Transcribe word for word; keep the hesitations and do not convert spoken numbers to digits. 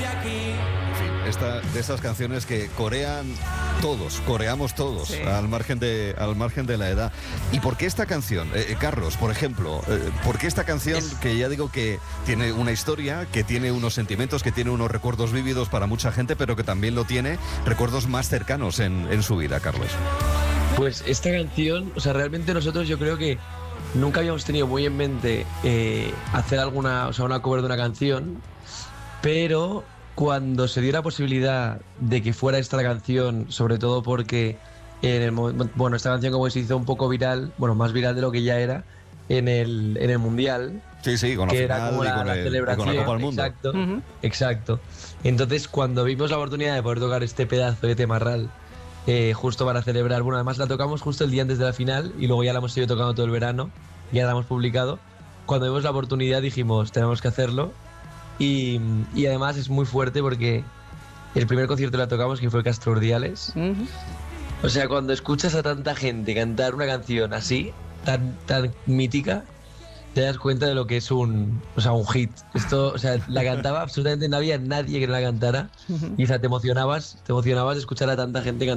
En fin, esta, de esas canciones que corean todos, coreamos todos, sí. al margen de, al margen de la edad. ¿Y por qué esta canción? Eh, Carlos, por ejemplo, eh, ¿por qué esta canción es... que ya digo que tiene una historia, que tiene unos sentimientos, que tiene unos recuerdos vívidos para mucha gente, pero que también lo tiene recuerdos más cercanos en, en su vida, Carlos? Pues esta canción, o sea, realmente nosotros yo creo que nunca habíamos tenido muy en mente eh, hacer alguna, o sea, una cover de una canción, pero cuando se dio la posibilidad de que fuera esta la canción, sobre todo porque en el momento, bueno, esta canción como se hizo un poco viral, bueno, más viral de lo que ya era en el, en el Mundial. Sí, sí, con la que final era como la, y, con la el, celebración, y con la Copa del Mundo. Exacto, Uh-huh. exacto. Entonces, cuando vimos la oportunidad de poder tocar este pedazo de Temarral, eh, justo para celebrar, bueno, además la tocamos justo el día antes de la final y luego ya la hemos ido tocando todo el verano, ya la hemos publicado. Cuando vimos la oportunidad dijimos, tenemos que hacerlo. Y, y además es muy fuerte porque el primer concierto la tocamos, que fue Castro Urdiales. Uh-huh. O sea, cuando escuchas a tanta gente cantar una canción así, tan, tan mítica, te das cuenta de lo que es un, o sea, un hit. Esto, o sea, la cantaba absolutamente, no había nadie que no la cantara. Uh-huh. Y o sea, te emocionabas, te emocionabas de escuchar a tanta gente cantar.